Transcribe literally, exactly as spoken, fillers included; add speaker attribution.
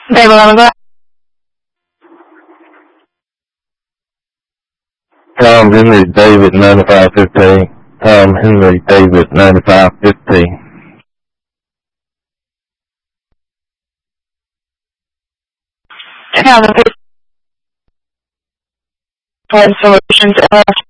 Speaker 1: David, I'm glad.
Speaker 2: Tom Henry David ninety-five fifteen. Tom Henry David ninety-five fifteen.
Speaker 1: Tom, Solutions.